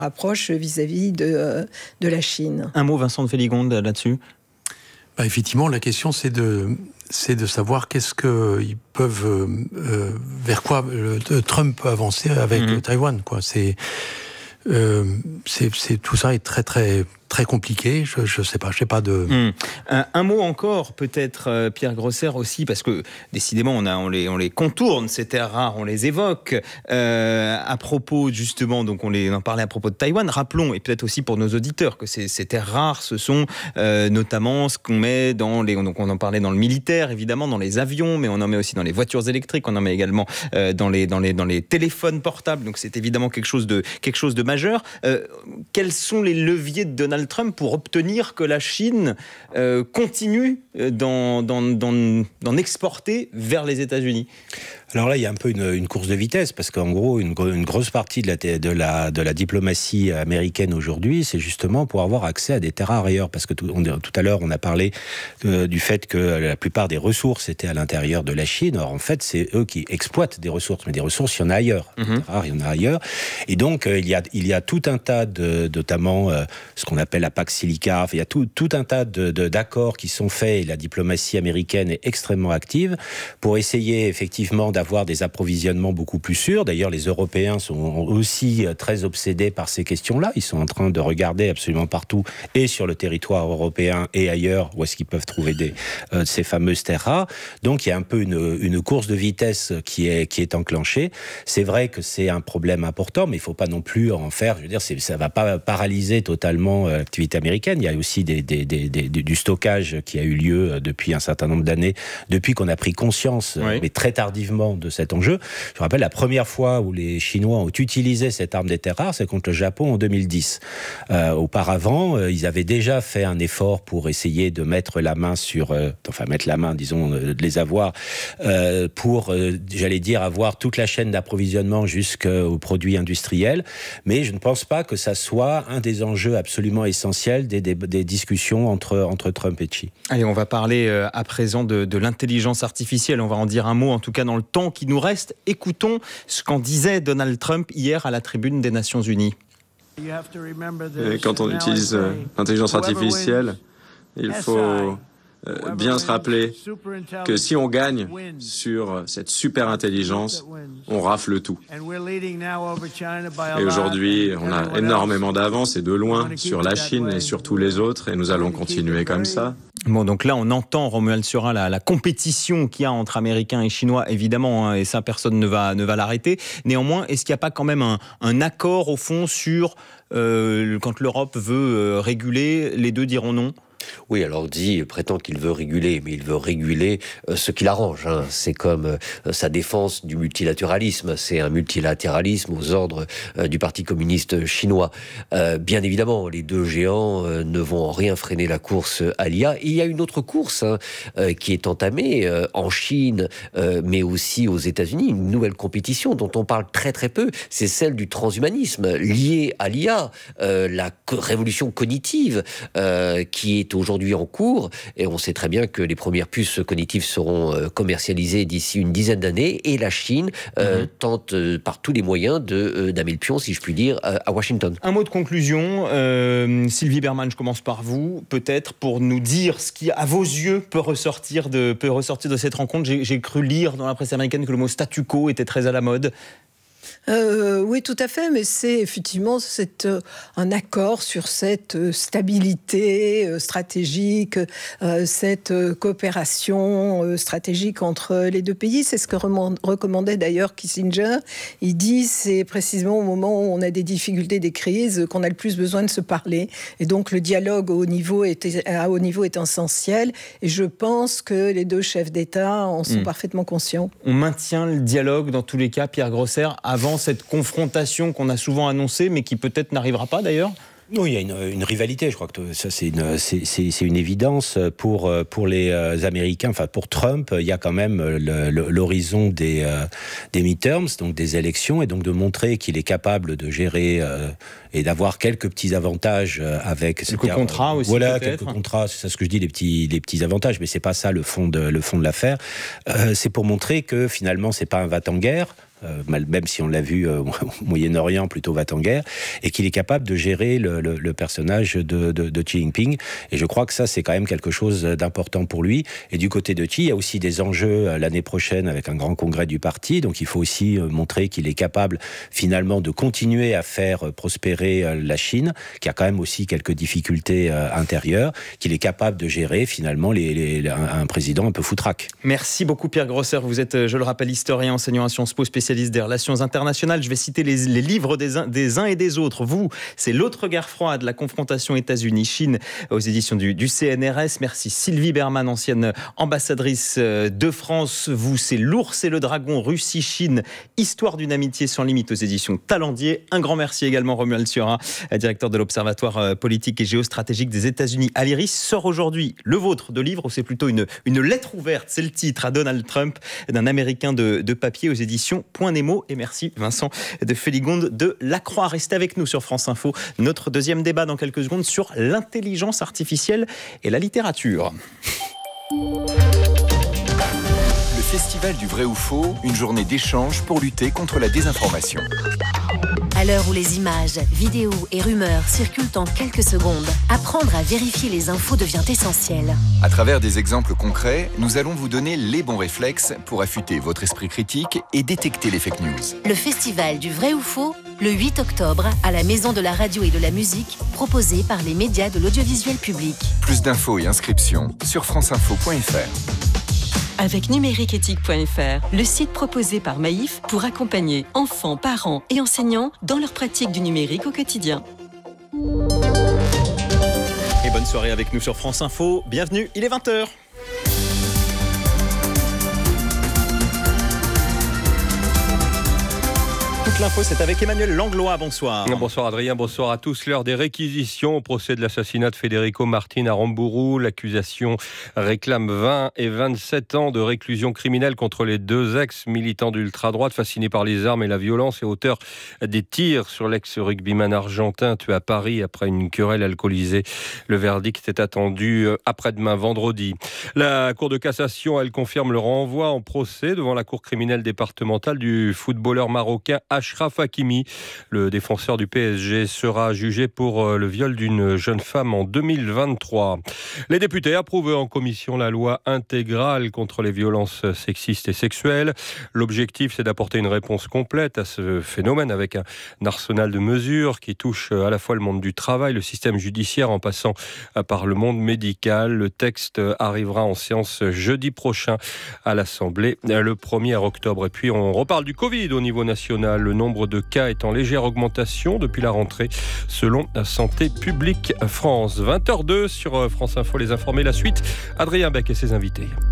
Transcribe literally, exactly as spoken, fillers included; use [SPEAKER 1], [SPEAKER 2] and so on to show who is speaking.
[SPEAKER 1] approche vis-à-vis de, de la Chine.
[SPEAKER 2] Un mot, Vincent de Féligonde, là-dessus.
[SPEAKER 3] Bah, effectivement, la question, c'est de, c'est de savoir qu'est-ce qu'ils peuvent, euh, vers quoi le, Trump peut avancer avec mmh. Taïwan, quoi. C'est, euh, c'est, c'est, tout ça est très, très, très compliqué. Je, je sais pas, je sais pas de.
[SPEAKER 2] Mmh. Un, un mot encore, peut-être, euh, Pierre Grosser aussi, parce que décidément, on a, on les, on les contourne, ces terres rares, on les évoque. Euh, à propos justement, donc on, les, on en parlait à propos de Taïwan. Rappelons, et peut-être aussi pour nos auditeurs, que ces, ces terres rares, ce sont euh, notamment ce qu'on met dans les, donc on en parlait dans le militaire, évidemment, dans les avions, mais on en met aussi dans les voitures électriques, on en met également euh, dans les, dans les, dans les téléphones portables. Donc c'est évidemment quelque chose de, quelque chose de majeur. Euh, quels sont les leviers de Donald Trump pour obtenir que la Chine euh, continue d'en, d'en, d'en, d'en exporter vers les États-Unis?
[SPEAKER 4] Alors là, il y a un peu une, une course de vitesse, parce qu'en gros, une, une grosse partie de la, de, la, de la diplomatie américaine aujourd'hui, c'est justement pour avoir accès à des terres rares ailleurs. Parce que tout, on, tout à l'heure, on a parlé euh, du fait que la plupart des ressources étaient à l'intérieur de la Chine. Or, en fait, c'est eux qui exploitent des ressources. Mais des ressources, il y en a ailleurs. Mmh. Des terres rares, il y en a ailleurs. Et donc, euh, il, y a, il y a tout un tas de, notamment euh, ce qu'on appelle la Pax Silica. Il y a tout, tout un tas de, de, d'accords qui sont faits, et la diplomatie américaine est extrêmement active pour essayer effectivement d'avoir des approvisionnements beaucoup plus sûrs. D'ailleurs, les Européens sont aussi très obsédés par ces questions-là. Ils sont en train de regarder absolument partout, et sur le territoire européen et ailleurs, où est-ce qu'ils peuvent trouver des, euh, ces fameuses terres rares. Donc, il y a un peu une, une course de vitesse qui est, qui est enclenchée. C'est vrai que c'est un problème important, mais il ne faut pas non plus en faire, je veux dire, c'est, ça ne va pas paralyser totalement l'activité américaine. Il y a aussi des, des, des, des, du stockage qui a eu lieu depuis un certain nombre d'années, depuis qu'on a pris conscience, oui. mais très tardivement, de cet enjeu. Je me rappelle la première fois où les Chinois ont utilisé cette arme des terres rares, c'est contre le Japon en deux mille dix. Euh, auparavant, euh, ils avaient déjà fait un effort pour essayer de mettre la main sur, euh, enfin mettre la main, disons, euh, de les avoir, euh, pour, euh, j'allais dire, avoir toute la chaîne d'approvisionnement jusqu'aux produits industriels. Mais je ne pense pas que ça soit un des enjeux absolument essentiels des, des, des discussions entre, entre Trump et Xi.
[SPEAKER 2] Allez, on va parler euh, à présent de, de l'intelligence artificielle. On va en dire un mot, en tout cas dans le temps qui nous reste. Écoutons ce qu'en disait Donald Trump hier à la tribune des Nations Unies.
[SPEAKER 5] Et quand on utilise euh, l'intelligence artificielle, il faut euh, bien se rappeler que si on gagne sur cette super intelligence, on rafle tout. Et aujourd'hui, on a énormément d'avance et de loin sur la Chine et sur tous les autres, et nous allons continuer comme ça.
[SPEAKER 2] Bon, donc là, on entend, Romuald Surin, la, la compétition qu'il y a entre Américains et Chinois, évidemment, hein, et ça, personne ne va, ne va l'arrêter. Néanmoins, est-ce qu'il n'y a pas quand même un, un accord, au fond, sur euh, quand l'Europe veut euh, réguler, les deux diront non ?
[SPEAKER 6] Oui, alors Xi prétend qu'il veut réguler, mais il veut réguler euh, ce qui l'arrange. Hein. C'est comme euh, sa défense du multilatéralisme. C'est un multilatéralisme aux ordres euh, du Parti communiste chinois. Euh, bien évidemment, les deux géants euh, ne vont en rien freiner la course à l'I A. Et il y a une autre course hein, euh, qui est entamée euh, en Chine, euh, mais aussi aux États-Unis. Une nouvelle compétition dont on parle très très peu. C'est celle du transhumanisme liée à l'I A, euh, la co- révolution cognitive euh, qui est aujourd'hui en cours, et on sait très bien que les premières puces cognitives seront euh, commercialisées d'ici une dizaine d'années, et la Chine euh, mmh. tente euh, par tous les moyens de, euh, damer le pion, si je puis dire, euh, à Washington.
[SPEAKER 2] Un mot de conclusion, euh, Sylvie Berman, je commence par vous, peut-être pour nous dire ce qui, à vos yeux, peut ressortir de, peut ressortir de cette rencontre. J'ai, j'ai cru lire dans la presse américaine que le mot statu quo était très à la mode.
[SPEAKER 1] Euh, oui, tout à fait, mais c'est effectivement c'est, euh, un accord sur cette euh, stabilité euh, stratégique, euh, cette euh, coopération euh, stratégique entre les deux pays. C'est ce que remand- recommandait d'ailleurs Kissinger. Il dit c'est précisément au moment où on a des difficultés, des crises, qu'on a le plus besoin de se parler. Et donc le dialogue au niveau est, à haut niveau est essentiel. Et je pense que les deux chefs d'État en sont mmh. parfaitement conscients.
[SPEAKER 2] On maintient le dialogue dans tous les cas, Pierre Grosser, avant cette confrontation qu'on a souvent annoncée, mais qui peut-être n'arrivera pas d'ailleurs ?
[SPEAKER 4] Non, il y a une, une rivalité, je crois que ça c'est une, c'est, c'est, c'est une évidence pour, pour les Américains, enfin pour Trump, il y a quand même le, le, l'horizon des, des midterms, donc des élections, et donc de montrer qu'il est capable de gérer euh, et d'avoir quelques petits avantages avec...
[SPEAKER 2] Quelques contrats aussi
[SPEAKER 4] Voilà,
[SPEAKER 2] peut-être.
[SPEAKER 4] quelques contrats, c'est ça ce que je dis, les petits, les petits avantages, mais c'est pas ça le fond de, le fond de l'affaire. Euh, c'est pour montrer que finalement c'est pas un va-t-en-guerre, euh, même si on l'a vu euh, au Moyen-Orient, plutôt va-t-en-guerre, et qu'il est capable de gérer le, le, le personnage de, de, de Xi Jinping. Et je crois que ça, c'est quand même quelque chose d'important pour lui. Et du côté de Xi, il y a aussi des enjeux euh, l'année prochaine avec un grand congrès du parti, donc il faut aussi euh, montrer qu'il est capable finalement de continuer à faire prospérer euh, la Chine, qui a quand même aussi quelques difficultés euh, intérieures, qu'il est capable de gérer finalement les, les, un, un président un peu foutraque.
[SPEAKER 2] Merci beaucoup Pierre Grosser. Vous êtes, je le rappelle, historien, enseignant à Sciences Po, spécialiste des relations internationales. Je vais citer les, les livres des uns, des uns et des autres. Vous, c'est L'autre guerre froide, la confrontation États-Unis-Chine aux éditions du, du C N R S. Merci Sylvie Berman, ancienne ambassadrice de France. Vous, c'est L'ours et le dragon, Russie-Chine, histoire d'une amitié sans limite aux éditions Talendier. Un grand merci également Romuald Siora, directeur de l'Observatoire politique et géostratégique des États-Unis à l'I R I S. Sort aujourd'hui le vôtre de livre, ou c'est plutôt une, une lettre ouverte, c'est le titre, à Donald Trump, d'un Américain de, de papier aux éditions Point Nemo. Et merci Vincent de Féligonde de Lacroix. Restez avec nous sur France Info. Notre deuxième débat dans quelques secondes sur l'intelligence artificielle et la littérature.
[SPEAKER 7] Le Festival du vrai ou faux, une journée d'échange pour lutter contre la désinformation.
[SPEAKER 8] À l'heure où les images, vidéos et rumeurs circulent en quelques secondes, apprendre à vérifier les infos devient essentiel.
[SPEAKER 7] À travers des exemples concrets, nous allons vous donner les bons réflexes pour affûter votre esprit critique et détecter les fake news.
[SPEAKER 8] Le Festival du vrai ou faux, le huit octobre, à la Maison de la Radio et de la Musique, proposé par les médias de l'audiovisuel public.
[SPEAKER 7] Plus d'infos et inscriptions sur franceinfo point f r.
[SPEAKER 9] Avec numériqueéthique point f r, le site proposé par Maïf pour accompagner enfants, parents et enseignants dans leur pratique du numérique au quotidien.
[SPEAKER 2] Et bonne soirée avec nous sur France Info. Bienvenue, il est vingt heures. Toute l'info, c'est avec Emmanuel Langlois. Bonsoir.
[SPEAKER 10] Bonsoir Adrien, bonsoir à tous. L'heure des réquisitions au procès de l'assassinat de Federico Martin à Rambourou. L'accusation réclame vingt et vingt-sept ans de réclusion criminelle contre les deux ex-militants d'ultra-droite fascinés par les armes et la violence et auteurs des tirs sur l'ex-rugbyman argentin tué à Paris après une querelle alcoolisée. Le verdict est attendu après-demain, vendredi. La Cour de cassation, elle confirme le renvoi en procès devant la Cour criminelle départementale du footballeur marocain Achraf Hakimi. Le défenseur du P S G sera jugé pour le viol d'une jeune femme en deux mille vingt-trois. Les députés approuvent en commission la loi intégrale contre les violences sexistes et sexuelles. L'objectif, c'est d'apporter une réponse complète à ce phénomène avec un arsenal de mesures qui touche à la fois le monde du travail, le système judiciaire en passant par le monde médical. Le texte arrivera en séance jeudi prochain à l'Assemblée le premier octobre. Et puis on reparle du Covid au niveau national. Le nombre de cas est en légère augmentation depuis la rentrée, selon Santé publique France. vingt heures zéro deux sur France Info, les informés. La suite, Adrien Beck et ses invités.